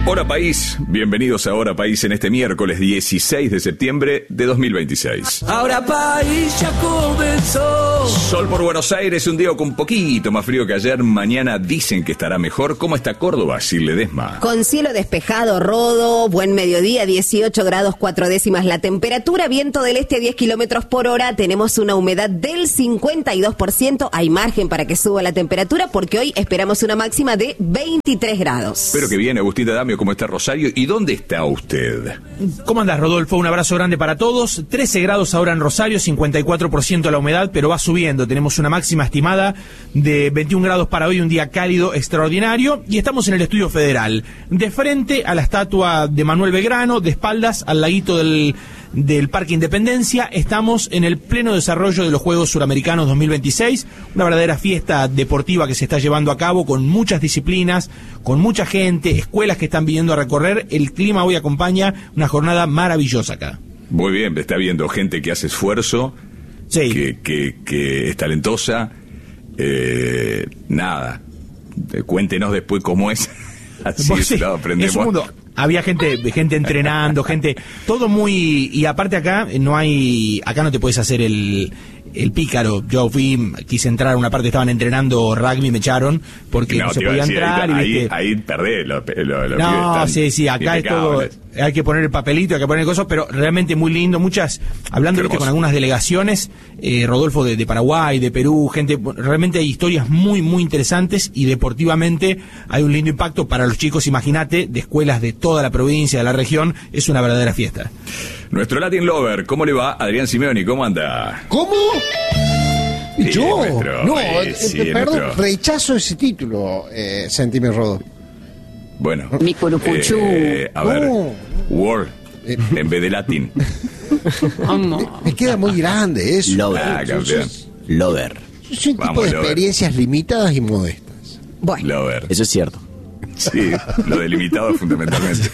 Hola País, bienvenidos a Hora País en este miércoles 16 de septiembre de 2026. Ahora País ya comenzó. Sol por Buenos Aires, un día con un poquito más frío que ayer. Mañana dicen que estará mejor. ¿Cómo está Córdoba, Sil Ledesma? Con cielo despejado, Rodo, buen mediodía, 18 grados 4 décimas la temperatura, viento del este a 10 kilómetros por hora, tenemos una humedad del 52%, hay margen para que suba la temperatura porque hoy esperamos una máxima de 23 grados. Espero que bien, Agustín Damio, ¿cómo está Rosario? ¿Y dónde está usted? ¿Cómo andás, Rodolfo? Un abrazo grande para todos. 13 grados ahora en Rosario, 54% la humedad, pero va subiendo. Tenemos una máxima estimada de 21 grados para hoy, un día cálido, extraordinario. Y estamos en el Estudio Federal, de frente a la estatua de Manuel Belgrano, de espaldas al laguito del Parque Independencia. Estamos en el pleno desarrollo de los Juegos Suramericanos 2026, una verdadera fiesta deportiva que se está llevando a cabo con muchas disciplinas, con mucha gente, escuelas que están viniendo a recorrer. El clima hoy acompaña una jornada maravillosa acá. Muy bien, está viendo gente que hace esfuerzo, sí, que es talentosa. Nada, cuéntenos después cómo es. Así sí, lo aprendemos. Es un mundo. Había gente entrenando, todo muy... Y aparte acá no te puedes hacer el pícaro. Yo quise entrar a una parte, estaban entrenando rugby, me echaron, porque no se podía entrar. Ahí perdés no, sí, acá es todo... Hay que poner el papelito, hay que poner cosas, pero realmente muy lindo. Hablando con algunas delegaciones, Rodolfo de Paraguay, de Perú, realmente hay historias muy, muy interesantes y deportivamente hay un lindo impacto para los chicos, imagínate, de escuelas de toda la provincia, de la región, es una verdadera fiesta. Nuestro Latin Lover, ¿cómo le va? Adrián Simeoni, ¿cómo anda? ¿Cómo? Sí, ¿Yo? Perdón, nuestro... rechazo ese título, Sentime Rodo. Bueno, mi curucuchú. A ver, World en vez de Latin. Me queda muy grande eso. Lover. Yo soy un tipo de experiencias limitadas y modestas. Bueno, Lover. Eso es cierto. Sí, lo delimitado fundamentalmente.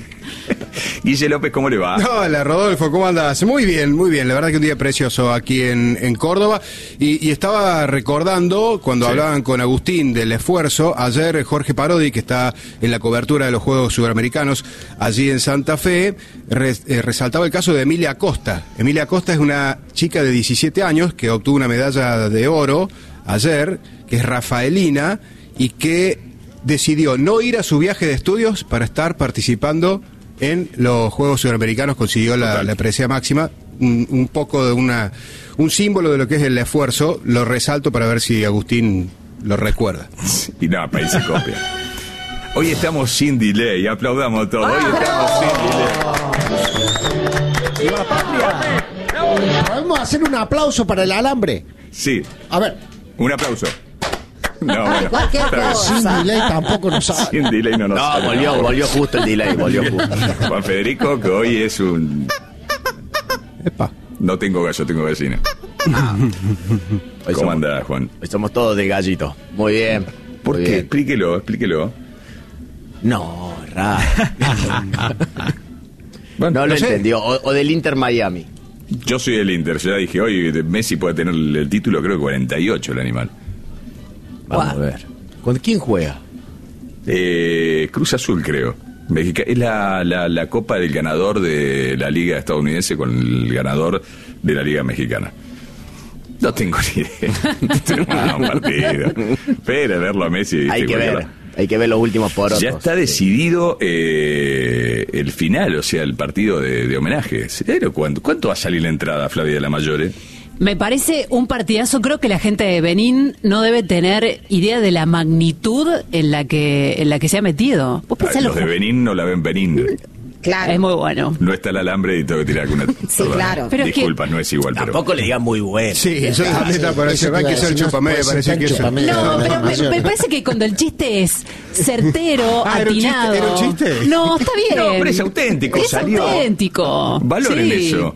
Guille López, ¿cómo le va? Hola, Rodolfo, ¿cómo andás? Muy bien, muy bien. La verdad que un día precioso aquí en Córdoba. Y estaba recordando, cuando hablaban con Agustín del esfuerzo, ayer Jorge Parodi, que está en la cobertura de los Juegos Suramericanos allí en Santa Fe, resaltaba el caso de Emilia Acosta. Emilia Acosta es una chica de 17 años que obtuvo una medalla de oro ayer, que es rafaelina, y que decidió no ir a su viaje de estudios para estar participando en los Juegos Suramericanos. Consiguió la presea máxima, un poco de un símbolo de lo que es el esfuerzo. Lo resalto para ver si Agustín lo recuerda. Y nada, país se copia. Hoy estamos sin delay, aplaudamos todos. Hoy estamos sin delay. ¡Viva la patria! ¿Podemos hacer un aplauso para el alambre? Sí. A ver. Un aplauso. No, bueno, cualquier cosa. Sin delay tampoco nos sale. Sin delay no sale. Volvió justo el delay, Juan Federico, que hoy es un... Epa. No tengo gallo, tengo gallina. ¿Cómo anda, Juan? Hoy somos todos de gallito. Muy bien. ¿Por muy qué? bien. Explíquelo. No, raro. Bueno, no lo sé. entendió. O del Inter Miami. Yo soy del Inter, ya dije, hoy Messi puede tener el título, creo que 48 el animal. Vamos a ver. ¿Con quién juega? Cruz Azul, creo. Es la copa del ganador de la liga estadounidense con el ganador de la liga mexicana. No tengo ni idea. Un partido. Pero verlo a Messi. Hay que ver los últimos porotos. Ya está decidido el final, o sea, el partido de homenaje. ¿Cuánto va a salir la entrada, Flavia de la Mayore? Me parece un partidazo. Creo que la gente de Benín no debe tener idea de la magnitud en la que se ha metido. ¿Vos pensás Los de Benín no la ven Benín. claro. Es muy bueno. No está el alambre y tengo que tirar alguna... Sí, claro. Pero disculpa, no es igual. Tampoco le digan muy bueno. Sí, eso también está por decir, hay que ser chupamé, parece que eso. No, pero me parece que cuando el chiste es certero, atinado. ¿Era un chiste? No, está bien. No, pero es auténtico, Es salió. auténtico. Valoren Sí. eso.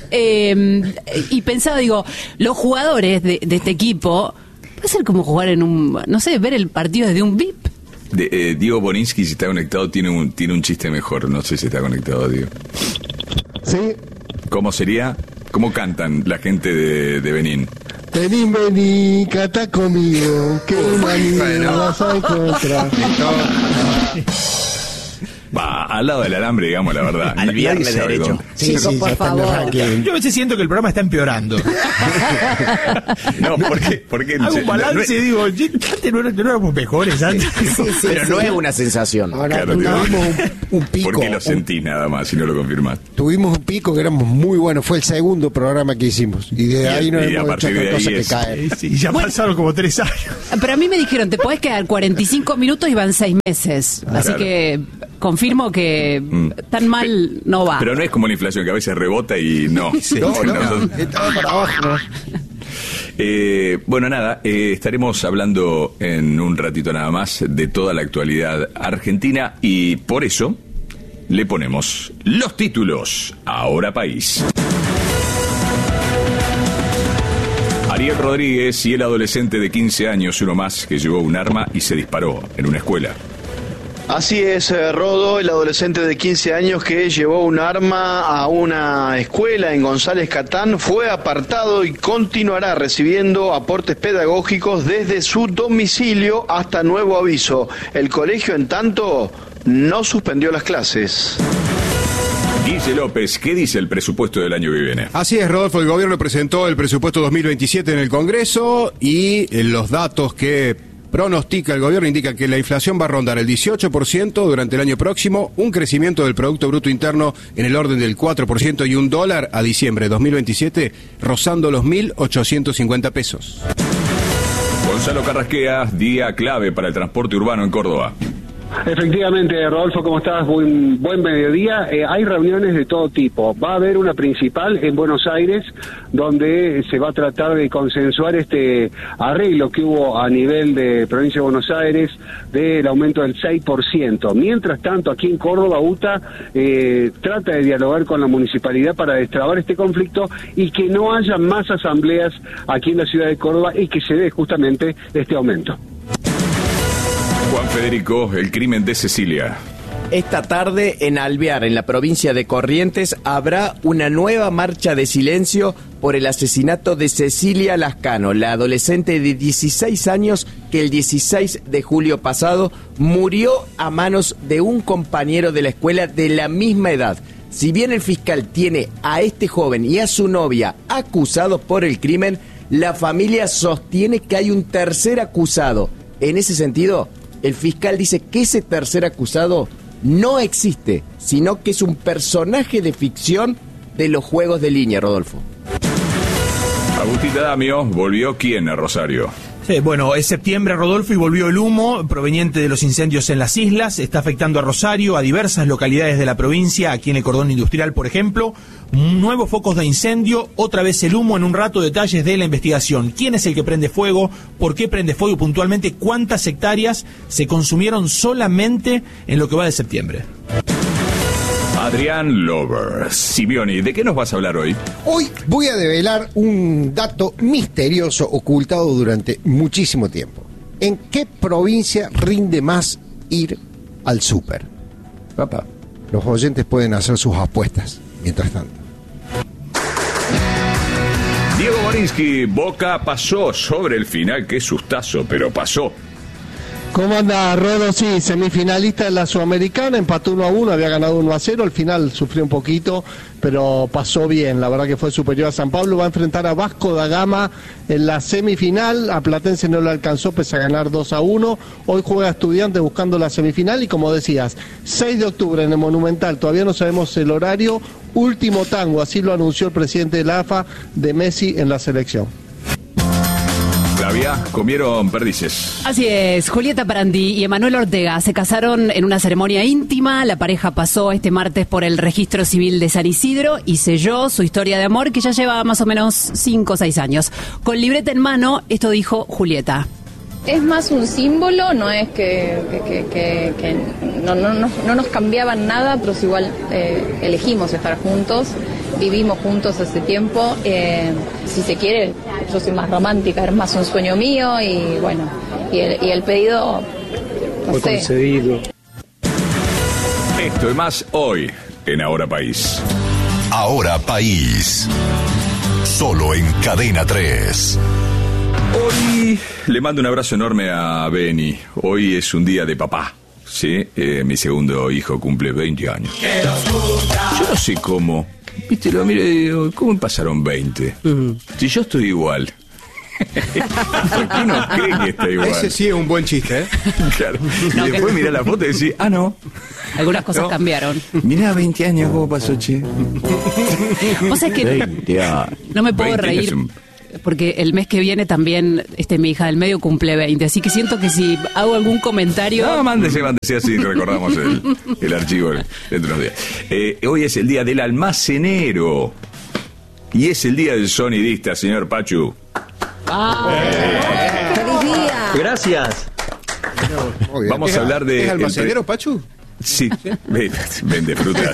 Y pensaba, los jugadores de este equipo, puede ser como jugar en ver el partido desde un VIP. Diego Boninsky, si está conectado, tiene un chiste mejor. No sé si está conectado, Diego. Sí. ¿Cómo sería? ¿Cómo cantan la gente de Benín? Vení, cata conmigo, que Bueno. vas a encontrar. Va, al lado del alambre, digamos la verdad. Al viernes Nadie sabe derecho. dónde. Chicos, ya por está en el favor. ranking. Yo a veces siento que el programa está empeorando. No, porque Hago un balance y digo, antes no éramos mejores antes. Pero no es una sensación. Ahora Claro, tuvimos un pico. ¿Por qué lo sentís nada más si no lo confirmás? Tuvimos un pico que éramos muy buenos. Fue el segundo programa que hicimos. Y de ahí nos y a hemos hecho partir de otra cosa ahí que es- caer. Sí, ya pasaron como 3 años. Pero a mí me dijeron, te podés quedar 45 minutos y van 6 meses. Así Claro. que confirmo que tan mal no va. Pero no es como la inflación, que a veces rebota y no. No, estaba para abajo. ¿No? Bueno, nada, estaremos hablando en un ratito nada más de toda la actualidad argentina y por eso le ponemos los títulos Ahora País. Ariel Rodríguez y el adolescente de 15 años, uno más, que llevó un arma y se disparó en una escuela. Así es, Rodo, el adolescente de 15 años que llevó un arma a una escuela en González Catán fue apartado y continuará recibiendo aportes pedagógicos desde su domicilio hasta nuevo aviso. El colegio, en tanto, no suspendió las clases. Guille López, ¿qué dice el presupuesto del año que viene? Así es, Rodolfo, el gobierno presentó el presupuesto 2027 en el Congreso y los datos que pronostica el gobierno indican que la inflación va a rondar el 18% durante el año próximo, un crecimiento del Producto Bruto Interno en el orden del 4% y un dólar a diciembre de 2027 rozando los 1.850 pesos. Gonzalo Carrasquea, día clave para el transporte urbano en Córdoba. Efectivamente, Rodolfo, ¿cómo estás? Buen mediodía. Hay reuniones de todo tipo. Va a haber una principal en Buenos Aires donde se va a tratar de consensuar este arreglo que hubo a nivel de provincia de Buenos Aires del aumento del 6%. Mientras tanto, aquí en Córdoba, UTA trata de dialogar con la municipalidad para destrabar este conflicto y que no haya más asambleas aquí en la ciudad de Córdoba y que se dé justamente este aumento. Juan Federico, el crimen de Cecilia. Esta tarde en Alvear, en la provincia de Corrientes, habrá una nueva marcha de silencio por el asesinato de Cecilia Lascano, la adolescente de 16 años que el 16 de julio pasado murió a manos de un compañero de la escuela de la misma edad. Si bien el fiscal tiene a este joven y a su novia acusados por el crimen, la familia sostiene que hay un tercer acusado. En ese sentido, el fiscal dice que ese tercer acusado no existe, sino que es un personaje de ficción de los juegos de línea, Rodolfo. Agustín Damio, ¿volvió quién a Rosario? Sí, bueno, es septiembre, Rodolfo, y volvió el humo proveniente de los incendios en las islas. Está afectando a Rosario, a diversas localidades de la provincia, aquí en el cordón industrial, por ejemplo. Nuevos focos de incendio, otra vez el humo. En un rato, detalles de la investigación. ¿Quién es el que prende fuego? ¿Por qué prende fuego? Puntualmente, ¿cuántas hectáreas se consumieron solamente en lo que va de septiembre? Adrián Lover. Simeoni, ¿de qué nos vas a hablar hoy? Hoy voy a develar un dato misterioso ocultado durante muchísimo tiempo. ¿En qué provincia rinde más ir al súper? Papá. Los oyentes pueden hacer sus apuestas mientras tanto. Diego Borinsky, Boca pasó sobre el final, qué sustazo, pero pasó. ¿Cómo anda, Rodo? Sí, semifinalista de la Sudamericana, empató 1-1, había ganado 1-0, al final sufrió un poquito, pero pasó bien, la verdad que fue superior a San Pablo, va a enfrentar a Vasco da Gama en la semifinal, a Platense no le alcanzó pese a ganar 2-1, hoy juega Estudiantes buscando la semifinal y como decías, 6 de octubre en el Monumental, todavía no sabemos el horario, último tango, así lo anunció el presidente de la AFA, de Messi en la selección. Flavia, comieron perdices. Así es, Julieta Parandi y Emanuel Ortega se casaron en una ceremonia íntima. La pareja pasó este martes por el registro civil de San Isidro y selló su historia de amor que ya lleva más o menos 5 o 6 años. Con libreta en mano, esto dijo Julieta. Es más un símbolo, no es que no nos cambiaban nada, pero igual elegimos estar juntos, vivimos juntos hace tiempo. Si se quiere, yo soy más romántica, es más un sueño mío y bueno, y el pedido no Fue sé. concedido. Esto y más hoy en Ahora País. Ahora País. Solo en Cadena 3. Hoy le mando un abrazo enorme a Beni. Hoy es un día de papá. ¿sí? Mi segundo hijo cumple 20 años. Yo no sé cómo. Viste, lo miro y digo, ¿cómo pasaron 20? Si yo estoy igual. ¿Por qué no cree que está igual? Ese sí es un buen chiste, ¿eh? Claro. Y después mirá la foto y decís, no. Algunas cosas cambiaron. Mirá, 20 años, ¿cómo pasó, che? Vos sabés que no me puedo reír, porque el mes que viene también mi hija del medio cumple 20, así que siento que si hago algún comentario... No, mándese, así recordamos el archivo dentro de unos días. Hoy es el día del almacenero y es el día del sonidista, señor Pachu. ¡Feliz día! Gracias. Vamos a hablar de... ¿Es almacenero, Pachu? Sí, vende frutas.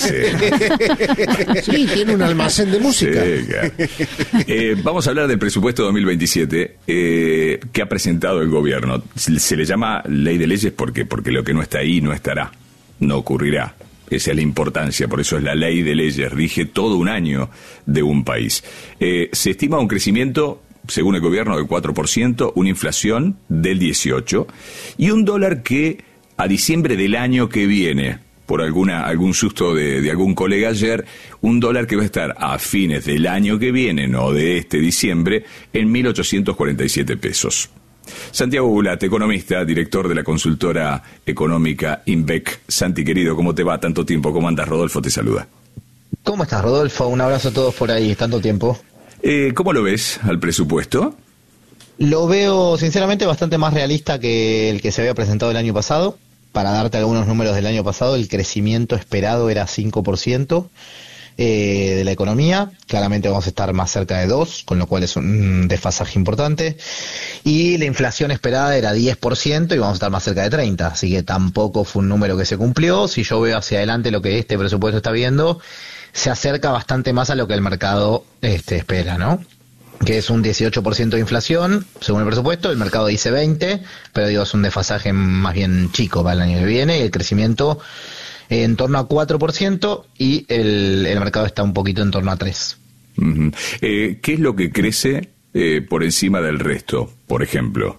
Sí, tiene un almacén de música. Sí, claro. Vamos a hablar del presupuesto 2027 que ha presentado el gobierno. Se le llama ley de leyes porque lo que no está ahí no estará, no ocurrirá. Esa es la importancia, por eso es la ley de leyes, rige todo un año de un país. Se estima un crecimiento, según el gobierno, del 4%, una inflación del 18% y un dólar que a diciembre del año que viene, por algún susto de algún colega ayer, un dólar que va a estar a fines del año que viene, no de este diciembre, en 1.847 pesos. Santiago Bulat, economista, director de la consultora económica INVEC. Santi, querido, ¿cómo te va? Tanto tiempo. ¿Cómo andas? Rodolfo te saluda. ¿Cómo estás, Rodolfo? Un abrazo a todos por ahí, tanto tiempo. ¿Cómo lo ves al presupuesto? Lo veo, sinceramente, bastante más realista que el que se había presentado el año pasado. Para darte algunos números del año pasado, el crecimiento esperado era 5% de la economía. Claramente vamos a estar más cerca de 2%, con lo cual es un desfasaje importante. Y la inflación esperada era 10% y vamos a estar más cerca de 30%. Así que tampoco fue un número que se cumplió. Si yo veo hacia adelante lo que este presupuesto está viendo, se acerca bastante más a lo que el mercado espera, ¿no? Que es un 18% de inflación, según el presupuesto. El mercado dice 20%, pero digo, es un desfasaje más bien chico para el año que viene, y el crecimiento en torno a 4%, y el mercado está un poquito en torno a 3%. Uh-huh. ¿Qué es lo que crece por encima del resto, por ejemplo?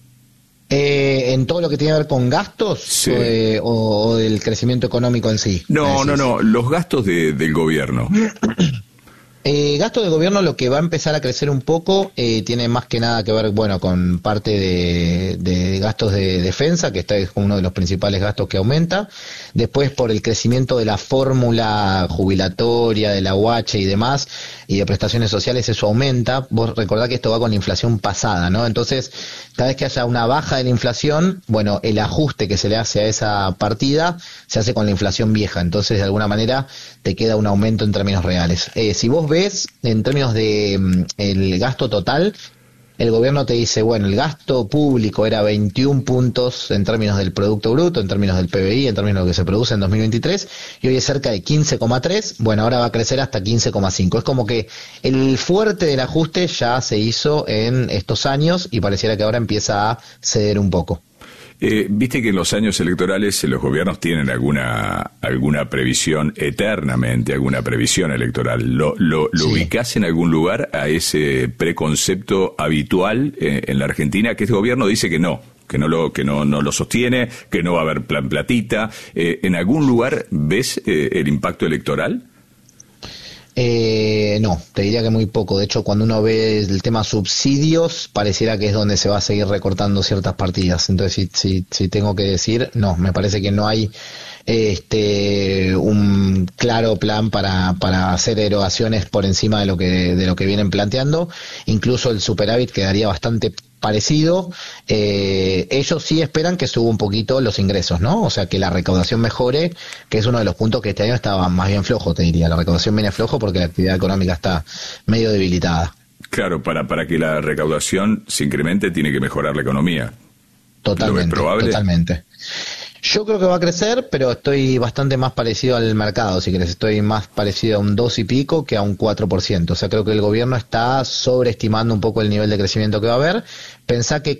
En todo lo que tiene que ver con gastos, sí, o del crecimiento económico en sí. No, los gastos del gobierno. Gasto de gobierno, lo que va a empezar a crecer un poco tiene más que nada que ver, bueno, con parte de gastos de defensa, que es uno de los principales gastos que aumenta. Después, por el crecimiento de la fórmula jubilatoria, de la UH y demás, y de prestaciones sociales, eso aumenta. Vos recordá que esto va con la inflación pasada, ¿no? Entonces, cada vez que haya una baja de la inflación, bueno, el ajuste que se le hace a esa partida se hace con la inflación vieja. Entonces, de alguna manera, te queda un aumento en términos reales. Si vos ves, en términos de el gasto total, el gobierno te dice, bueno, el gasto público era 21 puntos en términos del Producto Bruto, en términos del PBI, en términos de lo que se produce en 2023, y hoy es cerca de 15,3, bueno, ahora va a crecer hasta 15,5. Es como que el fuerte del ajuste ya se hizo en estos años y pareciera que ahora empieza a ceder un poco. Viste que en los años electorales los gobiernos tienen alguna previsión eternamente, alguna previsión electoral. ¿Lo sí, ubicás en algún lugar a ese preconcepto habitual en la Argentina, que este gobierno dice que no lo sostiene, que no va a haber plan platita? ¿En algún lugar ves el impacto electoral? No, te diría que muy poco. De hecho, cuando uno ve el tema subsidios, pareciera que es donde se va a seguir recortando ciertas partidas. Entonces, si tengo que decir, no, me parece que no hay un claro plan para hacer erogaciones por encima de lo que vienen planteando. Incluso el superávit quedaría bastante parecido. Ellos sí esperan que suba un poquito los ingresos, ¿no? O sea, que la recaudación mejore, que es uno de los puntos que este año estaba más bien flojo, te diría. La recaudación viene flojo porque la actividad económica está medio debilitada. Claro, para que la recaudación se incremente tiene que mejorar la economía. Totalmente. ¿Lo ves probable? Totalmente. Yo creo que va a crecer, pero estoy bastante más parecido al mercado, si querés. Estoy más parecido a un 2 y pico que a un 4%. O sea, creo que el gobierno está sobreestimando un poco el nivel de crecimiento que va a haber. Pensá que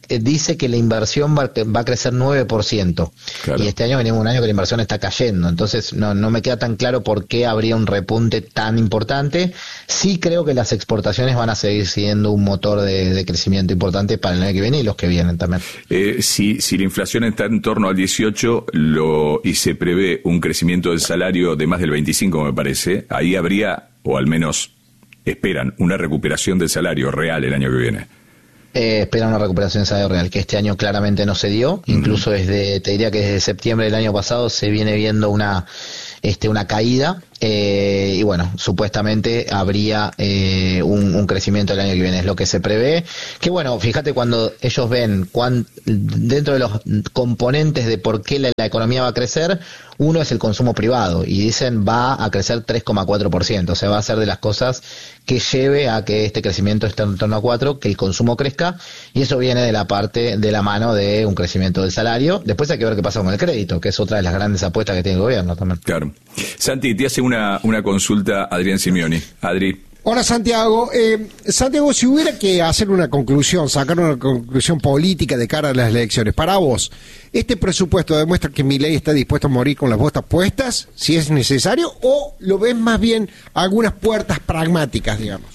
dice que la inversión va a crecer 9%. Claro. Y este año venimos un año que la inversión está cayendo. Entonces no me queda tan claro por qué habría un repunte tan importante. Sí creo que las exportaciones van a seguir siendo un motor de crecimiento importante para el año que viene y los que vienen también. Si la inflación está en torno al 18 y se prevé un crecimiento del salario de más del 25, me parece, ahí habría, o al menos esperan, una recuperación del salario real el año que viene. Espera una recuperación de salario real, que este año claramente no se dio, incluso te diría que desde septiembre del año pasado se viene viendo una caída, y bueno, supuestamente habría un crecimiento el año que viene, es lo que se prevé, que bueno, fíjate cuando ellos ven dentro de los componentes de por qué la economía va a crecer, uno es el consumo privado, y dicen va a crecer 3,4%, o sea, va a ser de las cosas que lleve a que este crecimiento esté en torno a 4%, que el consumo crezca, y eso viene de la mano de un crecimiento del salario. Después hay que ver qué pasa con el crédito, que es otra de las grandes apuestas que tiene el gobierno también. Claro. Santi, te hace una consulta Adrián Simeoni. Adri. Hola Santiago. Santiago, si hubiera que hacer una conclusión, sacar una conclusión política de cara a las elecciones, para vos, ¿este presupuesto demuestra que Milei está dispuesto a morir con las botas puestas, si es necesario, o lo ves más bien algunas puertas pragmáticas, digamos?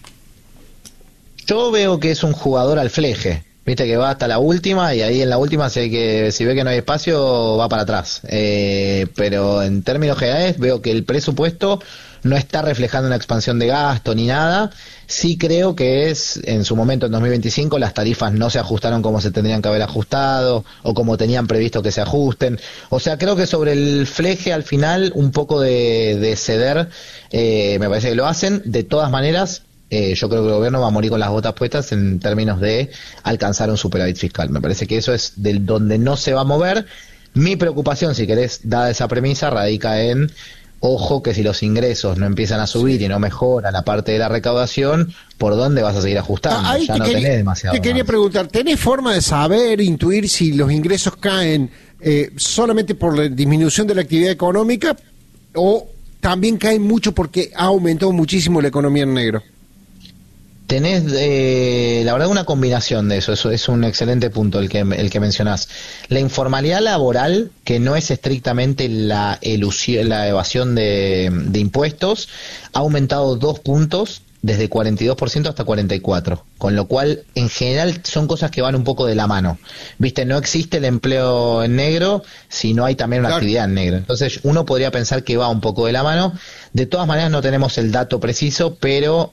Yo veo que es un jugador al fleje. Viste que va hasta la última y ahí en la última si ve que no hay espacio va para atrás. Pero en términos generales veo que el presupuesto no está reflejando una expansión de gasto ni nada. Sí creo que en su momento en 2025 las tarifas no se ajustaron como se tendrían que haber ajustado o como tenían previsto que se ajusten. O sea, creo que sobre el fleje al final un poco de ceder, me parece que lo hacen. De todas maneras, yo creo que el gobierno va a morir con las botas puestas en términos de alcanzar un superávit fiscal. Me parece que eso es donde no se va a mover. Mi preocupación, si querés, dada esa premisa, radica en, ojo, que si los ingresos no empiezan a subir y no mejora la parte de la recaudación, ¿por dónde vas a seguir ajustando? Ahí ya no tenés demasiado. Te quería preguntar, ¿tenés forma de saber, intuir si los ingresos caen solamente por la disminución de la actividad económica o también caen mucho porque ha aumentado muchísimo la economía en negro? Tenés, la verdad, una combinación de eso es un excelente punto el que mencionás. La informalidad laboral, que no es estrictamente la evasión de impuestos, ha aumentado 2 puntos, desde 42% hasta 44%, con lo cual en general son cosas que van un poco de la mano. Viste, no existe el empleo en negro si no hay también una actividad en negro. Entonces uno podría pensar que va un poco de la mano. De todas maneras no tenemos el dato preciso, pero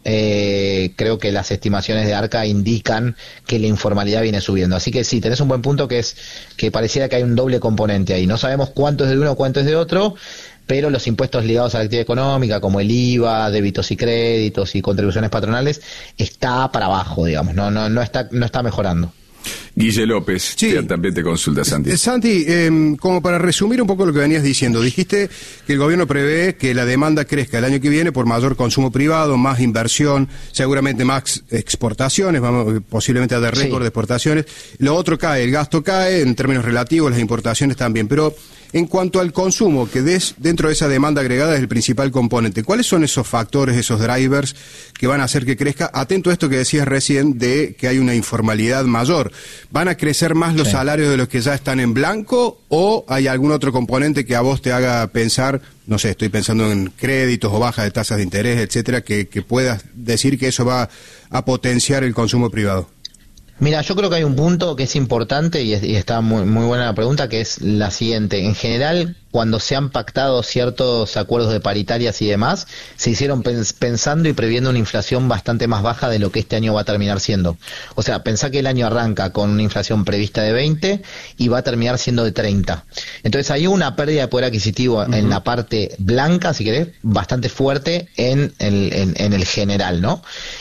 creo que las estimaciones de ARCA indican que la informalidad viene subiendo. Así que sí, tenés un buen punto, que es que pareciera que hay un doble componente ahí. No sabemos cuánto es de uno, cuánto es de otro, pero los impuestos ligados a la actividad económica, como el IVA, débitos y créditos y contribuciones patronales, está para abajo, digamos, no está mejorando. Guille López, sí. También te consulta, Santi. Santi, como para resumir un poco lo que venías diciendo, dijiste que el gobierno prevé que la demanda crezca el año que viene por mayor consumo privado, más inversión, seguramente más exportaciones, posiblemente haya récord de exportaciones. Lo otro cae, el gasto cae, en términos relativos, las importaciones también, pero en cuanto al consumo, que dentro de esa demanda agregada es el principal componente, ¿cuáles son esos factores, esos drivers que van a hacer que crezca? Atento a esto que decías recién de que hay una informalidad mayor. ¿Van a crecer más los salarios de los que ya están en blanco o hay algún otro componente que a vos te haga pensar, no sé, estoy pensando en créditos o baja de tasas de interés, etcétera, que puedas decir que eso va a potenciar el consumo privado? Mira, yo creo que hay un punto que es importante y está muy, muy buena la pregunta, que es la siguiente. En general, cuando se han pactado ciertos acuerdos de paritarias y demás, se hicieron pensando y previendo una inflación bastante más baja de lo que este año va a terminar siendo. O sea, pensá que el año arranca con una inflación prevista de 20 y va a terminar siendo de 30. Entonces hay una pérdida de poder adquisitivo en la parte blanca, si querés, bastante fuerte en el general, ¿no?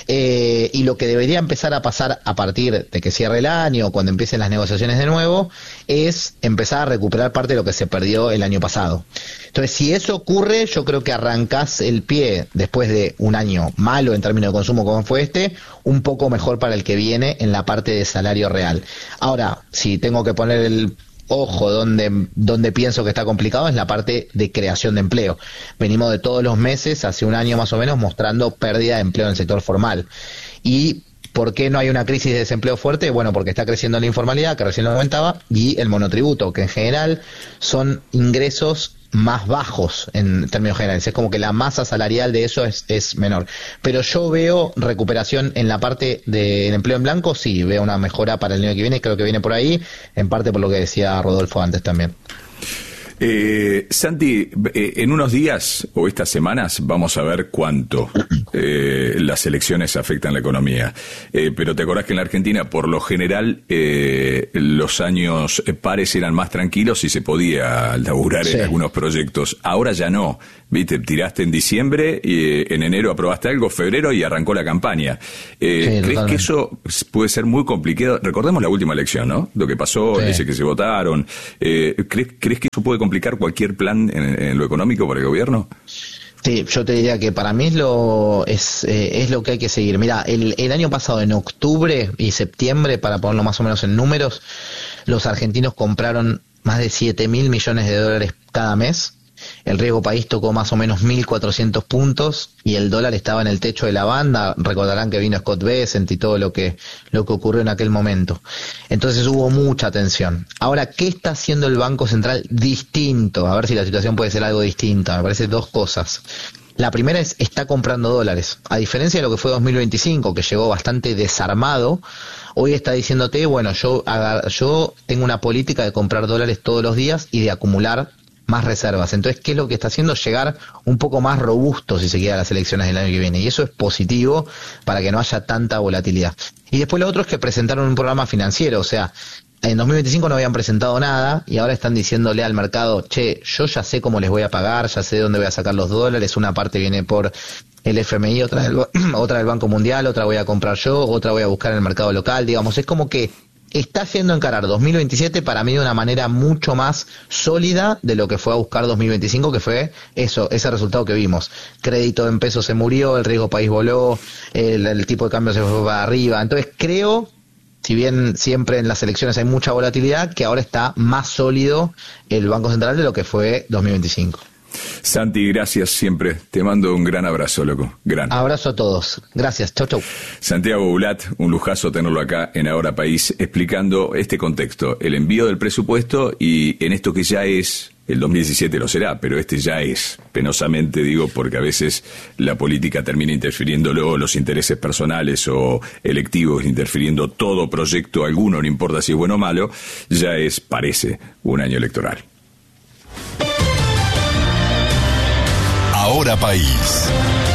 Y lo que debería empezar a pasar a partir de que cierre el año, cuando empiecen las negociaciones de nuevo, es empezar a recuperar parte de lo que se perdió el año pasado. Entonces, si eso ocurre, yo creo que arrancás el pie, después de un año malo en términos de consumo como fue un poco mejor para el que viene en la parte de salario real. Ahora, si tengo que poner el ojo donde pienso que está complicado, es la parte de creación de empleo. Venimos de todos los meses, hace un año más o menos, mostrando pérdida de empleo en el sector formal. Y ¿Por qué no hay una crisis de desempleo fuerte? Bueno, porque está creciendo la informalidad, que recién lo comentaba, y el monotributo, que en general son ingresos más bajos en términos generales. Es como que la masa salarial de eso es menor. Pero yo veo recuperación en la parte del empleo en blanco, sí, veo una mejora para el año que viene, creo que viene por ahí, en parte por lo que decía Rodolfo antes también. Santi, en unos días o estas semanas vamos a ver cuánto las elecciones afectan la economía. Pero te acordás que en la Argentina, por lo general, los años pares eran más tranquilos y se podía laburar en algunos proyectos. Ahora ya no. ¿Viste? Tiraste en diciembre, y en enero aprobaste algo, febrero y arrancó la campaña. ¿Crees que eso puede ser muy complicado? Recordemos la última elección, ¿no? Lo que pasó, leyes que se votaron. ¿Crees que eso puede complicar cualquier plan en lo económico para el gobierno? Sí, yo te diría que para mí es lo que hay que seguir. Mira, el año pasado, en octubre y septiembre, para ponerlo más o menos en números, los argentinos compraron más de 7.000 millones de dólares cada mes. El riesgo país tocó más o menos 1.400 puntos y el dólar estaba en el techo de la banda. Recordarán que vino Scott Bessent y todo lo que ocurrió en aquel momento. Entonces hubo mucha tensión. Ahora, ¿qué está haciendo el Banco Central distinto? A ver si la situación puede ser algo distinta. Me parece dos cosas. La primera está comprando dólares. A diferencia de lo que fue 2025, que llegó bastante desarmado, hoy está diciéndote, bueno, yo tengo una política de comprar dólares todos los días y de acumular más reservas. Entonces, ¿qué es lo que está haciendo? Llegar un poco más robusto, si se quiere, a las elecciones del año que viene. Y eso es positivo para que no haya tanta volatilidad. Y después lo otro es que presentaron un programa financiero. O sea, en 2025 no habían presentado nada y ahora están diciéndole al mercado, che, yo ya sé cómo les voy a pagar, ya sé de dónde voy a sacar los dólares. Una parte viene por el FMI, otra del Banco Mundial, otra voy a comprar yo, otra voy a buscar en el mercado local. Digamos, es como que está haciendo encarar 2027 para mí de una manera mucho más sólida de lo que fue a buscar 2025, que fue ese resultado que vimos. Crédito en pesos se murió, el riesgo país voló, el tipo de cambio se fue para arriba. Entonces creo, si bien siempre en las elecciones hay mucha volatilidad, que ahora está más sólido el Banco Central de lo que fue 2025. Santi, gracias siempre. Te mando un gran abrazo, loco. Gran abrazo a todos. Gracias. Chau, chau. Santiago Bulat, un lujazo tenerlo acá en Ahora País, explicando este contexto, el envío del presupuesto y en esto que ya es, el 2017 lo será, pero este ya es, penosamente digo, porque a veces la política termina interfiriéndolo, los intereses personales o electivos interfiriendo todo proyecto alguno, no importa si es bueno o malo, ya parece un año electoral. Ahora País.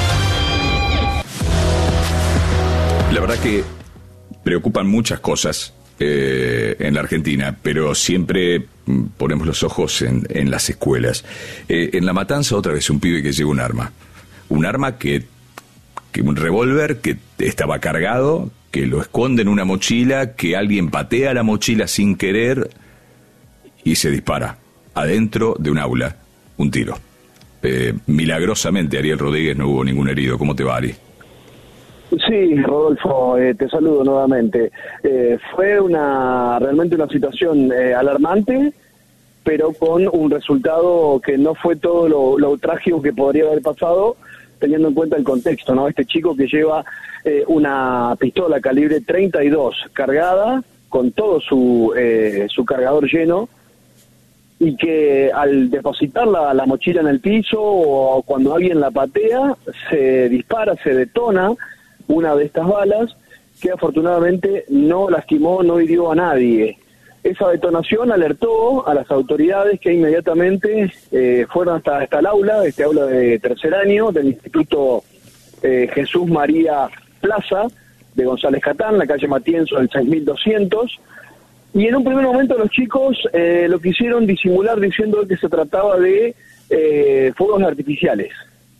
La verdad que preocupan muchas cosas en la Argentina, pero siempre ponemos los ojos en las escuelas. En La Matanza, otra vez, un pibe que lleva un arma. Un arma que un revólver que estaba cargado, que lo esconde en una mochila, que alguien patea la mochila sin querer y se dispara adentro de un aula, un tiro. Milagrosamente, Ariel Rodríguez, no hubo ningún herido. ¿Cómo te va, Ari? Sí, Rodolfo, te saludo nuevamente. Fue realmente una situación alarmante, pero con un resultado que no fue todo lo trágico que podría haber pasado, teniendo en cuenta el contexto, ¿no? Este chico que lleva una pistola calibre 32 cargada, con todo su cargador lleno, y que al depositar la mochila en el piso o cuando alguien la patea, se dispara, se detona una de estas balas, que afortunadamente no lastimó, no hirió a nadie. Esa detonación alertó a las autoridades, que inmediatamente fueron hasta el aula, este aula de tercer año del Instituto Jesús María Plaza de González Catán, la calle Matienzo del 6200, y en un primer momento los chicos lo quisieron disimular diciendo que se trataba de fuegos artificiales.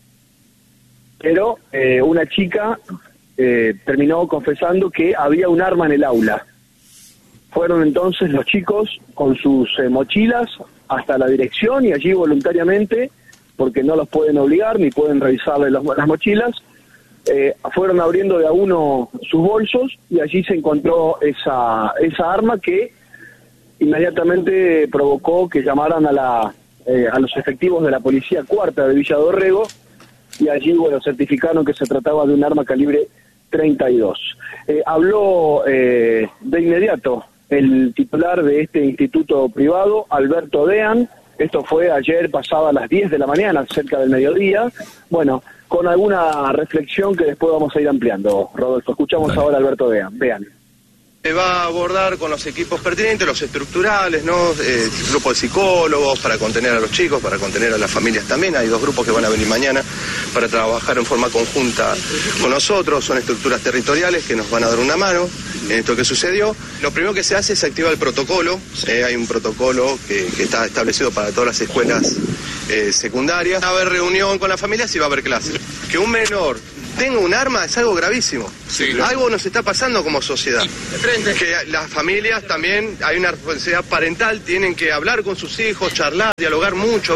Pero una chica terminó confesando que había un arma en el aula. Fueron entonces los chicos con sus mochilas hasta la dirección y allí voluntariamente, porque no los pueden obligar ni pueden revisarle las mochilas, fueron abriendo de a uno sus bolsos y allí se encontró esa arma que inmediatamente provocó que llamaran a los efectivos de la Policía Cuarta de Villa Dorrego, y allí certificaron que se trataba de un arma calibre 32. Habló de inmediato el titular de este instituto privado, Alberto Dean. Esto fue ayer pasada las 10 de la mañana, cerca del mediodía. Bueno, con alguna reflexión que después vamos a ir ampliando. Rodolfo, escuchamos ahora a Alberto Dean. Vean. Va a abordar con los equipos pertinentes, los estructurales, ¿no? Grupo de psicólogos para contener a los chicos, para contener a las familias también. Hay 2 grupos que van a venir mañana para trabajar en forma conjunta con nosotros. Son estructuras territoriales que nos van a dar una mano en esto que sucedió. Lo primero que se hace es activar el protocolo. Hay un protocolo que está establecido para todas las escuelas secundarias. Va a haber reunión con las familias y va a haber clases. Que un menor tenga un arma es algo gravísimo. Sí, algo nos está pasando como sociedad. Que las familias también, hay una responsabilidad parental, tienen que hablar con sus hijos, charlar, dialogar mucho.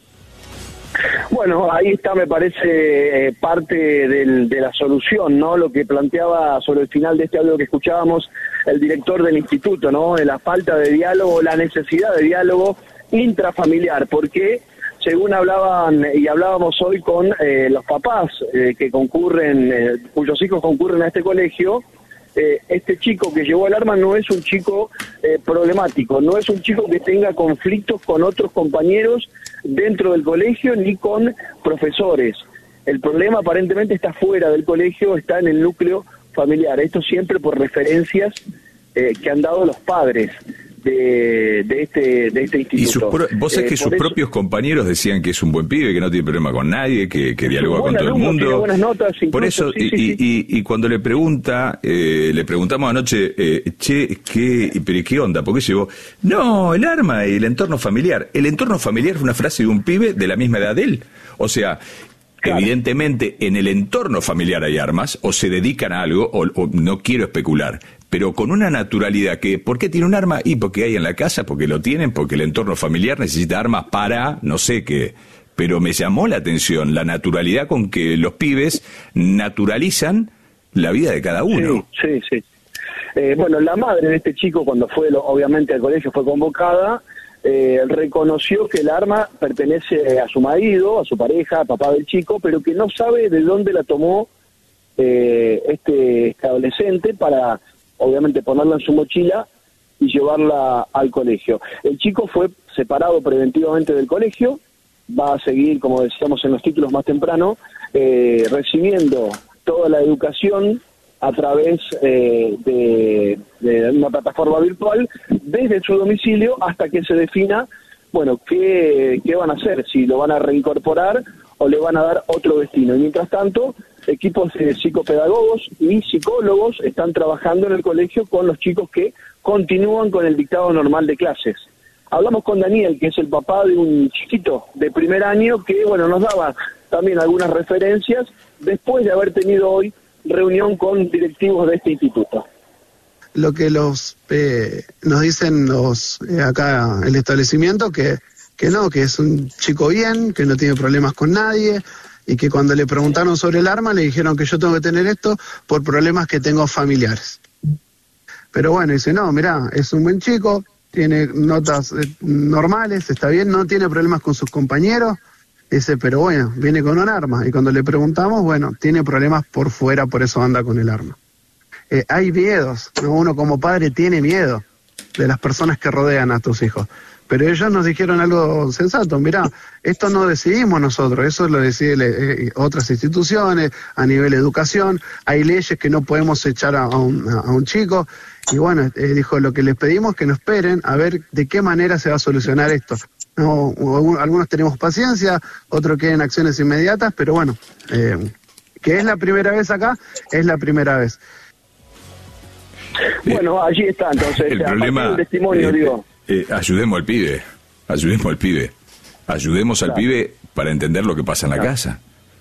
Bueno, ahí está, me parece, parte de la solución, ¿no? Lo que planteaba sobre el final de este audio que escuchábamos el director del instituto, ¿no? La falta de diálogo, la necesidad de diálogo intrafamiliar, porque según hablábamos hoy con los papás que concurren, cuyos hijos concurren a este colegio, este chico que llevó el arma no es un chico problemático, no es un chico que tenga conflictos con otros compañeros dentro del colegio ni con profesores. El problema aparentemente está fuera del colegio, está en el núcleo familiar. Esto siempre por referencias que han dado los padres de este instituto. Vos sabés que sus propios compañeros decían que es un buen pibe, que no tiene problema con nadie, que dialoga con todo el mundo. Tiene buenas notas, incluso, por eso, y cuando le preguntamos anoche, pero ¿qué onda? ¿Por qué llevó? No, el arma y el entorno familiar. El entorno familiar es una frase de un pibe de la misma edad de él. O sea, claro, evidentemente en el entorno familiar hay armas, o se dedican a algo, o no quiero especular, pero con una naturalidad que, ¿por qué tiene un arma? Y porque hay en la casa, porque lo tienen, porque el entorno familiar necesita armas para no sé qué. Pero me llamó la atención la naturalidad con que los pibes naturalizan la vida de cada uno. Sí. Bueno, la madre de este chico, cuando fue, obviamente, al colegio, fue convocada, reconoció que el arma pertenece a su marido, a su pareja, papá del chico, pero que no sabe de dónde la tomó este adolescente para, obviamente, ponerla en su mochila y llevarla al colegio. El chico fue separado preventivamente del colegio, va a seguir, como decíamos en los títulos más temprano, recibiendo toda la educación a través de una plataforma virtual desde su domicilio hasta que se defina, bueno, qué van a hacer, si lo van a reincorporar o le van a dar otro destino. Y mientras tanto, equipos de psicopedagogos y psicólogos están trabajando en el colegio con los chicos que continúan con el dictado normal de clases. Hablamos con Daniel, que es el papá de un chiquito de primer año, que bueno, nos daba también algunas referencias después de haber tenido hoy reunión con directivos de este instituto. Lo que nos dicen acá el establecimiento, que no, que es un chico bien, que no tiene problemas con nadie, y que cuando le preguntaron sobre el arma le dijeron que yo tengo que tener esto por problemas que tengo familiares. Pero bueno, dice, no, mirá, es un buen chico, tiene notas normales, está bien, no tiene problemas con sus compañeros. Dice, pero bueno, viene con un arma. Y cuando le preguntamos, bueno, tiene problemas por fuera, por eso anda con el arma. Hay miedos, ¿no? Uno como padre tiene miedo de las personas que rodean a tus hijos. Pero ellos nos dijeron algo sensato, mirá, esto no decidimos nosotros, eso lo deciden otras instituciones, a nivel de educación, hay leyes que no podemos echar a un chico. Y bueno, dijo, lo que les pedimos es que nos esperen a ver de qué manera se va a solucionar esto. No, algunos tenemos paciencia, otros quieren acciones inmediatas, pero bueno, que es la primera vez acá, es la primera vez. Bueno, allí está, entonces, el problema, testimonio, digo. Ayudemos al pibe, ayudemos al pibe para entender lo que pasa en la casa.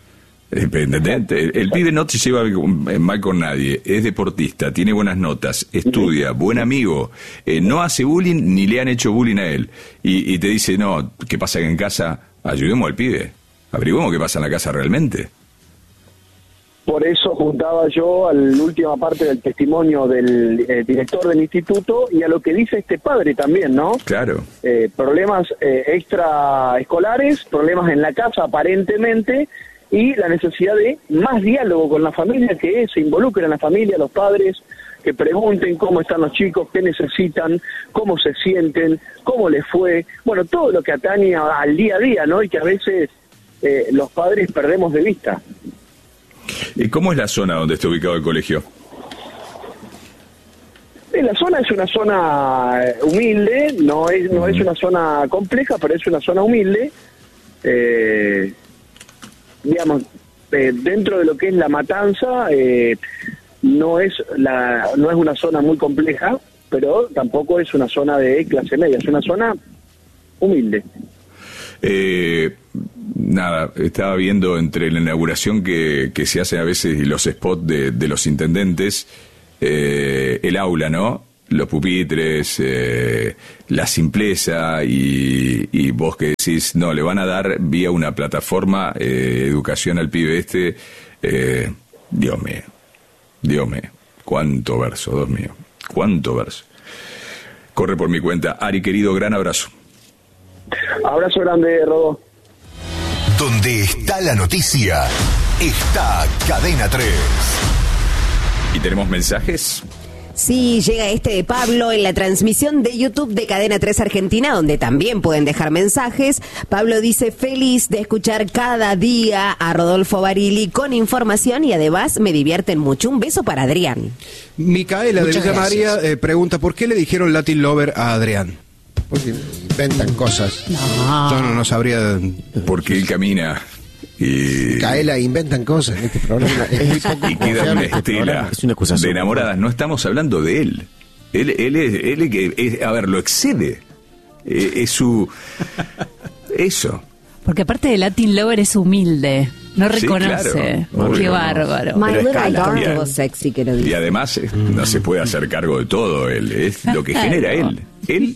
El pibe no se lleva mal con nadie, es deportista, tiene buenas notas, estudia, buen amigo, no hace bullying ni le han hecho bullying a él. Y te dice, no, ¿qué pasa en casa? Ayudemos al pibe, averiguemos qué pasa en la casa realmente. Por eso juntaba yo a la última parte del testimonio del director del instituto y a lo que dice este padre también, ¿no? Claro. Problemas extraescolares, problemas en la casa aparentemente, y la necesidad de más diálogo con la familia, que se involucren en la familia, los padres, que pregunten cómo están los chicos, qué necesitan, cómo se sienten, cómo les fue, bueno, todo lo que atañe al día a día, ¿no? Y que a veces los padres perdemos de vista. ¿Y cómo es la zona donde está ubicado el colegio? La zona es una zona humilde, no es una zona compleja, pero es una zona humilde, digamos, dentro de lo que es La Matanza, no es una zona muy compleja, pero tampoco es una zona de clase media, es una zona humilde. Nada, estaba viendo entre la inauguración que se hace a veces y los spots de los intendentes, el aula, ¿no? Los pupitres, la simpleza y vos que decís, no, le van a dar vía una plataforma educación al pibe este, Dios mío, cuánto verso, Dios mío, cuánto verso. Corre por mi cuenta. Ari, querido, gran abrazo. Abrazo grande, Rodó. Donde está la noticia, está Cadena 3. ¿Y tenemos mensajes? Sí, llega este de Pablo en la transmisión de YouTube de Cadena 3 Argentina, donde también pueden dejar mensajes. Pablo dice, feliz de escuchar cada día a Rodolfo Barili con información y además me divierten mucho. Un beso para Adrián. Micaela de Villa María pregunta, ¿por qué le dijeron Latin Lover a Adrián? Porque inventan cosas. No sabría. Porque él camina y... Micaela, inventan cosas en este programa. Es muy poco y queda una estela es una acusación de enamoradas. No estamos hablando de él. Él que, a ver, lo excede. Es su... Eso. Porque aparte de Latin Lover es humilde. No reconoce. Sí, claro. Qué bárbaro. My Pero Little escala. Dark siexy que lo dice. Y además no se puede hacer cargo de todo. Él es lo que genera él. Él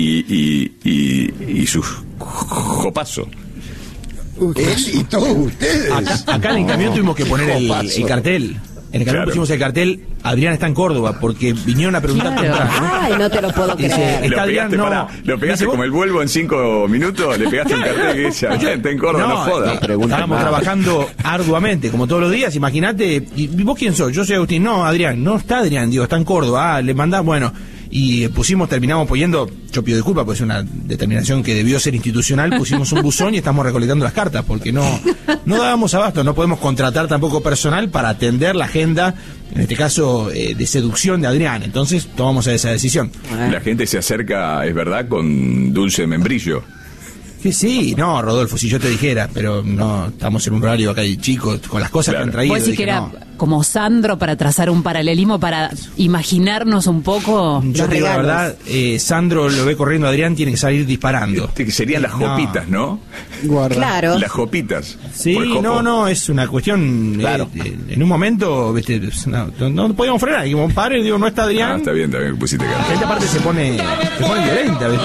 y su jopazo. Él y todos ustedes. Acá en el camión tuvimos que poner el cartel. En el camión pusimos el cartel, Adrián está en Córdoba, porque vinieron a preguntar temprano. Ay, no te lo puedo creer. Lo pegaste como el Vuelvo en 5 minutos, le pegaste un cartel que dice, Adrián está en Córdoba, no jodas. Estábamos trabajando arduamente, como todos los días, imagínate. ¿Y vos quién sos? Yo soy Agustín. No, Adrián, no está Adrián, digo, está en Córdoba. Le mandás, bueno... Y terminamos poniendo, yo pido disculpas, pues es una determinación que debió ser institucional, pusimos un buzón y estamos recolectando las cartas, porque no dábamos abasto, no podemos contratar tampoco personal para atender la agenda, en este caso, de seducción de Adrián, entonces tomamos esa decisión. La gente se acerca, es verdad, con dulce de membrillo. Sí, no, Rodolfo, si yo te dijera, pero no, estamos en un horario acá hay chicos, con las cosas que han traído. ¿Vos decís que era como Sandro para trazar un paralelismo, para imaginarnos un poco? Yo te digo la verdad, Sandro lo ve corriendo, Adrián tiene que salir disparando. Serían las jopitas, ¿no? Guarda. Claro. Las jopitas. Sí, no, es una cuestión, claro. En un momento, ¿viste? No podíamos frenar, y como padre, digo, no está Adrián. Está bien, pusiste cara. La gente aparte se pone violenta, ¿viste?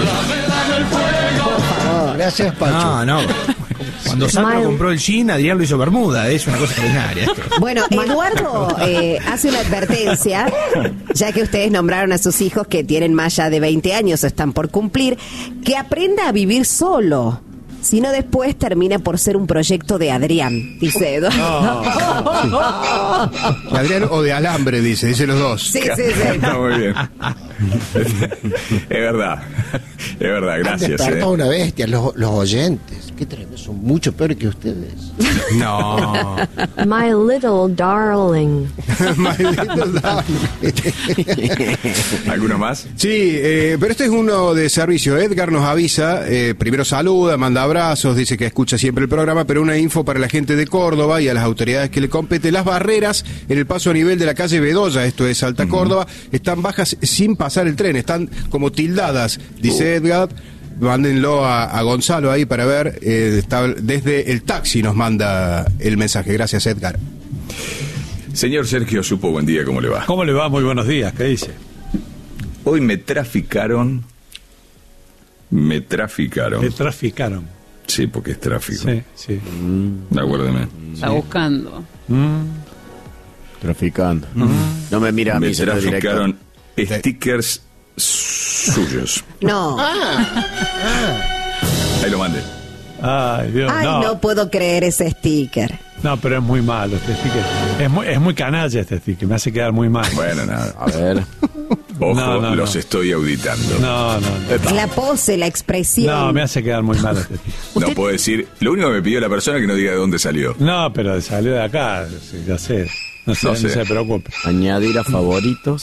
Gracias, Pacho. No. Cuando Sandro compró el jean, Adrián lo hizo bermuda. Es una cosa extraordinaria esto. Bueno, Eduardo hace una advertencia, ya que ustedes nombraron a sus hijos que tienen más ya de 20 años o están por cumplir, que aprenda a vivir solo. Si no, después termina por ser un proyecto de Adrián, dice Eduardo. ¿De Adrián o de alambre, dice los dos? Sí. Está muy bien. Es verdad, gracias. Han despertado una bestia, los oyentes. Qué tremendo, son mucho peores que ustedes. No. My little darling. My little darling. ¿Alguno más? Sí, pero este es uno de servicio. Edgar nos avisa, primero saluda, manda abrazos, dice que escucha siempre el programa, pero una info para la gente de Córdoba y a las autoridades que le compete. Las barreras en el paso a nivel de la calle Bedoya, esto es Alta Córdoba, están bajas sin pasar el tren, están como tildadas, dice Edgar. Mándenlo a Gonzalo ahí para ver, desde el taxi nos manda el mensaje. Gracias, Edgar. Señor Sergio Supo, buen día, ¿cómo le va? ¿Cómo le va? Muy buenos días, ¿qué dice? Hoy me traficaron. Te traficaron. Sí, porque es tráfico. Sí. Acuérdeme. Está buscando. Traficando. No me mira a mí, me traficaron stickers suyos. No. Ahí lo mandé. Ay, Dios, Ay, no puedo creer ese sticker. No, pero es muy malo este sticker. Es muy canalla este sticker, me hace quedar muy mal. Bueno, nada. A ver. Ojo, los estoy auditando. No. La pose, la expresión. No, me hace quedar muy mal este sticker. No puedo decir. Lo único que me pidió la persona es que no diga de dónde salió. No, pero salió de acá, ya sé. No se preocupe. Añadir a favoritos.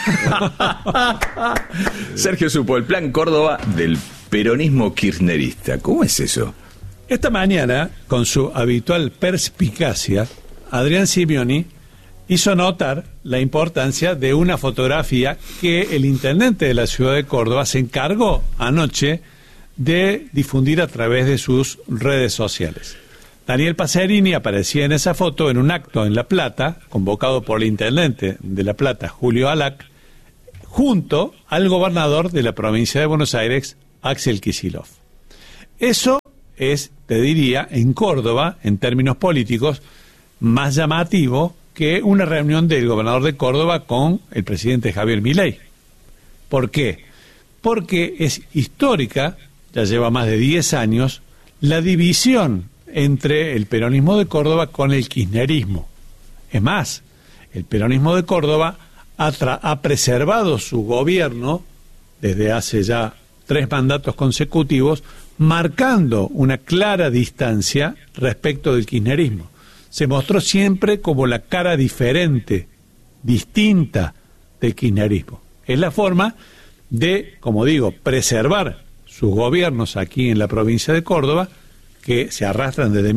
Sergio supo el plan Córdoba del peronismo kirchnerista. ¿Cómo es eso? Esta mañana, con su habitual perspicacia, Adrián Simioni hizo notar la importancia de una fotografía que el intendente de la ciudad de Córdoba se encargó anoche de difundir a través de sus redes sociales. Daniel Pacerini aparecía en esa foto en un acto en La Plata, convocado por el intendente de La Plata, Julio Alac, junto al gobernador de la provincia de Buenos Aires, Axel Kicillof. Eso es, te diría, en Córdoba, en términos políticos, más llamativo que una reunión del gobernador de Córdoba con el presidente Javier Milei. ¿Por qué? Porque es histórica, ya lleva más de 10 años, la división entre el peronismo de Córdoba con el kirchnerismo. Es más, el peronismo de Córdoba ha preservado su gobierno desde hace ya 3 mandatos consecutivos, marcando una clara distancia respecto del kirchnerismo. Se mostró siempre como la cara diferente, distinta del kirchnerismo. Es la forma de, como digo, preservar sus gobiernos aquí en la provincia de Córdoba, que se arrastran desde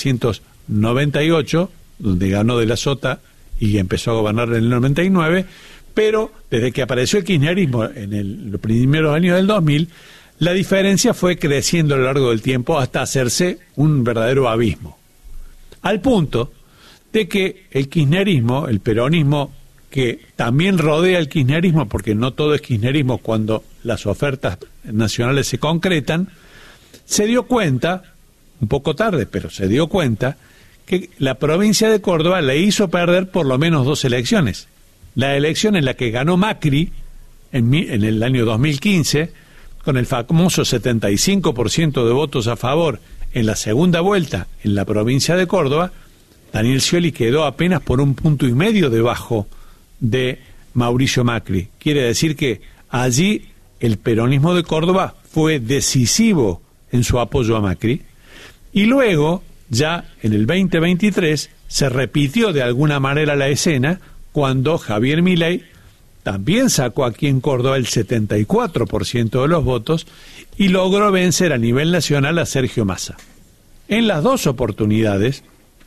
1998, donde ganó de la Sota y empezó a gobernar en el 99, pero desde que apareció el kirchnerismo en los primeros años del 2000, la diferencia fue creciendo a lo largo del tiempo hasta hacerse un verdadero abismo. Al punto de que el kirchnerismo, el peronismo, que también rodea el kirchnerismo, porque no todo es kirchnerismo cuando las ofertas nacionales se concretan, se dio cuenta, un poco tarde, pero se dio cuenta, que la provincia de Córdoba le hizo perder por lo menos 2 elecciones. La elección en la que ganó Macri en el año 2015, con el famoso 75% de votos a favor en la segunda vuelta en la provincia de Córdoba, Daniel Scioli quedó apenas por 1,5 puntos debajo de Mauricio Macri. Quiere decir que allí el peronismo de Córdoba fue decisivo en su apoyo a Macri. Y luego, ya en el 2023, se repitió de alguna manera la escena cuando Javier Milei también sacó aquí en Córdoba el 74% de los votos y logró vencer a nivel nacional a Sergio Massa. En las dos oportunidades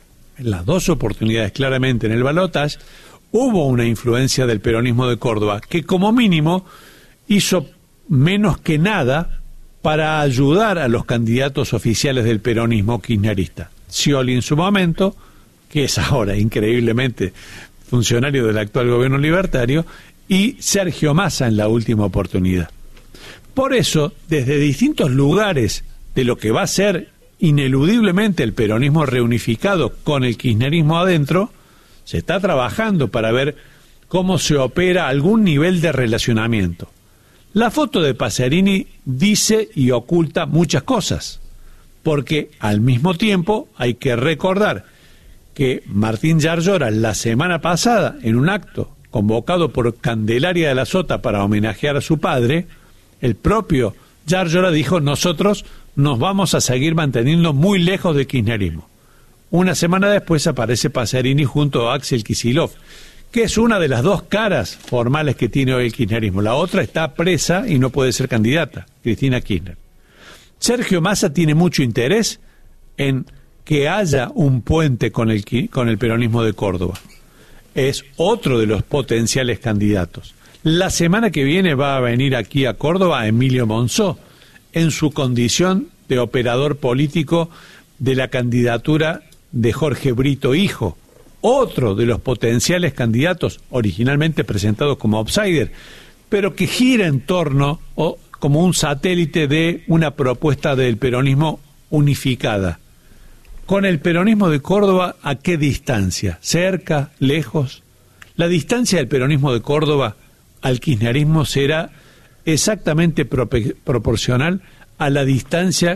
claramente en el balotaje, hubo una influencia del peronismo de Córdoba que como mínimo hizo menos que nada para ayudar a los candidatos oficiales del peronismo kirchnerista. Scioli en su momento, que es ahora increíblemente funcionario del actual gobierno libertario, y Sergio Massa en la última oportunidad. Por eso, desde distintos lugares de lo que va a ser ineludiblemente el peronismo reunificado con el kirchnerismo adentro, se está trabajando para ver cómo se opera algún nivel de relacionamiento. La foto de Pacerini dice y oculta muchas cosas, porque al mismo tiempo hay que recordar que Martín Yarlora la semana pasada, en un acto convocado por Candelaria de la Sota para homenajear a su padre, el propio Yarlora dijo: nosotros nos vamos a seguir manteniendo muy lejos del kirchnerismo. Una semana después aparece Pacerini junto a Axel Kicillof, que es una de las 2 caras formales que tiene hoy el kirchnerismo. La otra está presa y no puede ser candidata, Cristina Kirchner. Sergio Massa tiene mucho interés en que haya un puente con el peronismo de Córdoba. Es otro de los potenciales candidatos. La semana que viene va a venir aquí a Córdoba Emilio Monzó, en su condición de operador político de la candidatura de Jorge Brito hijo, otro de los potenciales candidatos originalmente presentados como outsider, pero que gira en torno o como un satélite de una propuesta del peronismo unificada. Con el peronismo de Córdoba, ¿a qué distancia? ¿Cerca? ¿Lejos? La distancia del peronismo de Córdoba al kirchnerismo será exactamente proporcional a la distancia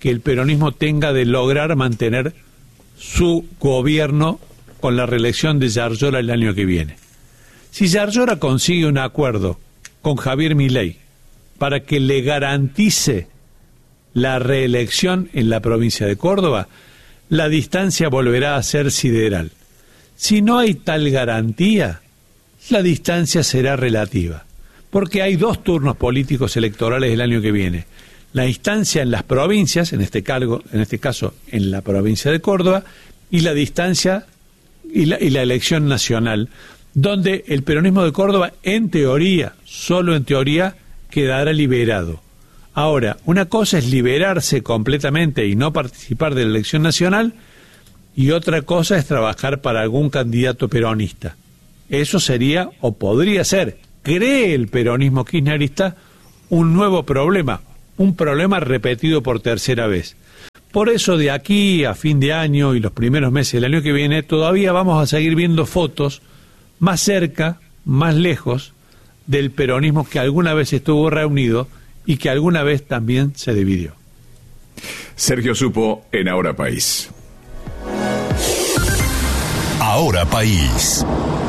que el peronismo tenga de lograr mantener su gobierno con la reelección de Yarlora el año que viene. Si Yarlora consigue un acuerdo con Javier Milei para que le garantice la reelección en la provincia de Córdoba, la distancia volverá a ser sideral. Si no hay tal garantía, la distancia será relativa, porque hay 2 turnos políticos electorales el año que viene. La instancia en las provincias, en este caso en la provincia de Córdoba, y la distancia y la elección nacional, donde el peronismo de Córdoba, en teoría, solo en teoría, quedará liberado. Ahora, una cosa es liberarse completamente y no participar de la elección nacional, y otra cosa es trabajar para algún candidato peronista. Eso sería, o podría ser, cree el peronismo kirchnerista, un nuevo problema, un problema repetido por tercera vez. Por eso, de aquí a fin de año y los primeros meses del año que viene, todavía vamos a seguir viendo fotos más cerca, más lejos, del peronismo que alguna vez estuvo reunido y que alguna vez también se dividió. Sergio Supo en Ahora País. Ahora País.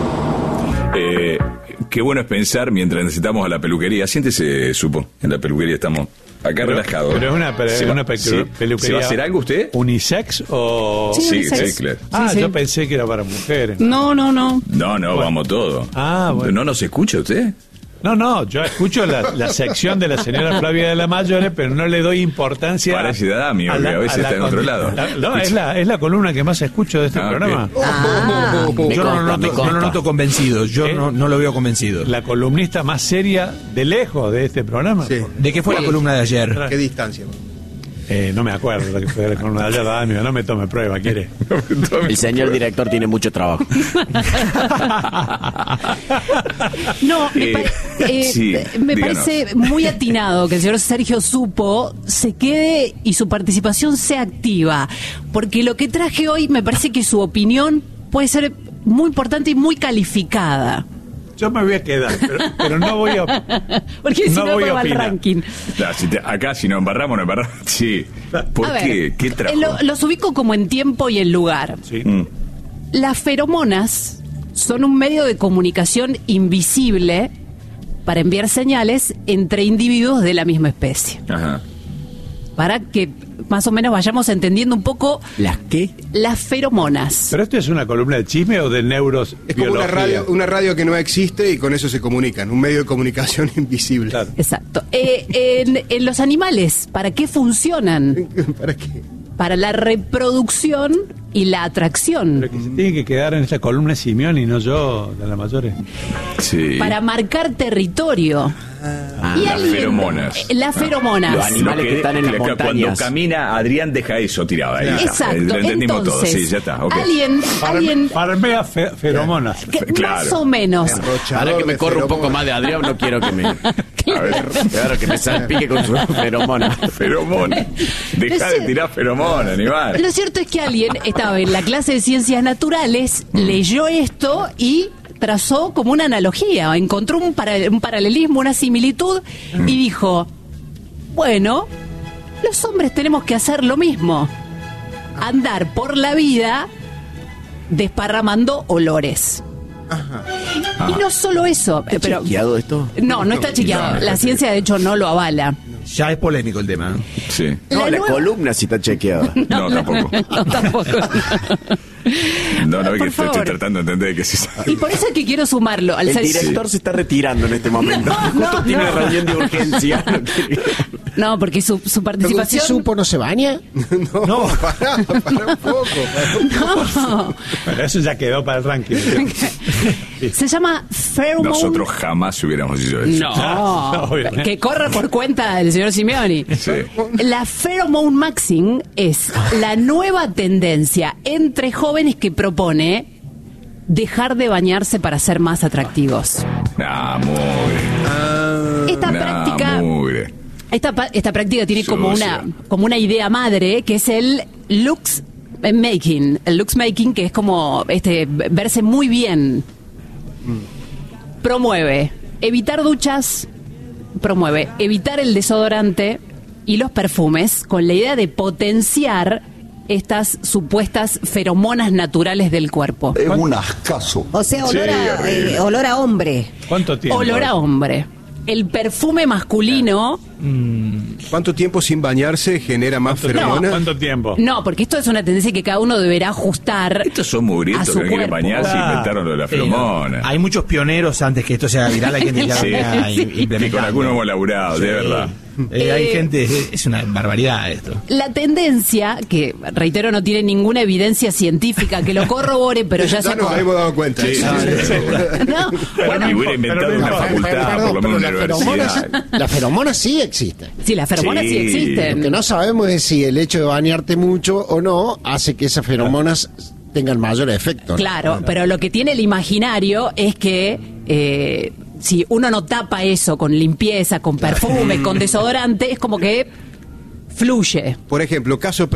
Qué bueno es pensar mientras necesitamos a la peluquería. Siéntese, Supo, en la peluquería estamos acá relajados. Pero es una peluquería. ¿Se va a hacer algo usted? ¿Unisex o...? Sí, claro. Sí. Yo pensé que era para mujeres. No. No, bueno. Vamos todo. Bueno. ¿No nos escucha usted? No, yo escucho la sección de la señora Flavia de la Mayore, pero no le doy importancia. Parece Dami, a veces está en otro lado. Es la columna que más escucho de este programa. Yo no lo noto convencido, no lo veo convencido. La columnista más seria de lejos de este programa. Sí. ¿De qué fue la columna de ayer? ¿Qué distancia? No me acuerdo de que fue la columna de ayer, Dami, no me tome prueba, ¿quiere? El señor director tiene mucho trabajo. No, me parece muy atinado que el señor Sergio Supo se quede y su participación sea activa, porque lo que traje hoy me parece que su opinión puede ser muy importante y muy calificada. Yo me voy a quedar, pero no voy a... Porque si no voy a va al ranking. Acá si nos embarramos, Sí. ¿Por qué? ¿Qué trajo? Los ubico como en tiempo y en lugar. Sí. Las feromonas son un medio de comunicación invisible para enviar señales entre individuos de la misma especie. Ajá. Para que más o menos vayamos entendiendo un poco... ¿Las qué? Las feromonas. ¿Pero esto es una columna de chisme o de neurobiología? Es como una radio que no existe y con eso se comunican, un medio de comunicación invisible. Claro. Exacto. En los animales, ¿para qué funcionan? ¿Para qué? Para la reproducción y la atracción. Pero que se tiene que quedar en esta columna Simeón y no yo, de la Mayore. Sí. Para marcar territorio. Las feromonas. Las feromonas. Los animales que están en las montañas. Cuando camina, Adrián deja eso tirado ahí. Exacto. Lo entendimos Entonces, todo. Sí, ya está. Okay. Alguien Farmea feromonas. Más o menos. Ahora que me corro un poco más de Adrián, no quiero que me... A ver, claro, que me salpique con su feromona. Feromona. Deja de tirar feromona, animal. Lo cierto es que alguien estaba en la clase de ciencias naturales, leyó esto y trazó como una analogía, encontró un paralelismo, una similitud y dijo, bueno, los hombres tenemos que hacer lo mismo, andar por la vida desparramando olores. Ajá. Y no solo eso, ¿Está chequeado esto? No está chequeado. La ciencia de hecho no lo avala. Ya es polémico el tema. Sí. No, la columna sí está chequeada. No, tampoco. No, tampoco. No, es que Por estoy favor. tratando de entender que sí sabe. Y por eso es que quiero sumarlo al El director se está retirando en este momento. Justo tiene reunión de urgencia. No, porque su participación... ¿Supo no se baña? No, pará un poco. No. Pero eso ya quedó para el ranking. Se llama pheromone... Nosotros jamás hubiéramos hecho eso. No, obviamente. que corra por cuenta del señor Simeoni. Sí. La pheromone maxing es la nueva tendencia entre jóvenes que propone dejar de bañarse para ser más atractivos. Mugre. Esta práctica... Mugre. Esta práctica tiene como Sucia. una idea madre, que es el looks making. El looks making, que es como verse muy bien. Promueve evitar duchas, promueve evitar el desodorante, y los perfumes con la idea de potenciar estas supuestas feromonas naturales del cuerpo. Es un ascazo. O sea, olor a hombre. ¿Cuánto tiempo? Olor a hombre. El perfume masculino... ¿Cuánto tiempo sin bañarse genera más feromonas? ¿Cuánto tiempo? No, porque esto es una tendencia que cada uno deberá ajustar. Estos son mugrientos que no quieren bañarse y inventaron lo de la feromona. Hay muchos pioneros antes que esto sea viral, hay gente que ya Sí. venía implementando. Que con algunos hemos laburado, de verdad. Hay gente, es una barbaridad esto. La tendencia, que reitero no tiene ninguna evidencia científica que lo corrobore, pero ya se... Ya nos hemos dado cuenta. Sí, sí, sí. ¿No? Bueno, y hubiera inventado una facultad, por lo menos una universidad. La feromona sí existe. Sí, las feromonas sí existen. Lo que no sabemos es si el hecho de bañarte mucho o no hace que esas feromonas tengan mayor efecto, ¿no? Claro, pero lo que tiene el imaginario es que si uno no tapa eso con limpieza, con perfume, con desodorante, es como que fluye. Por ejemplo, caso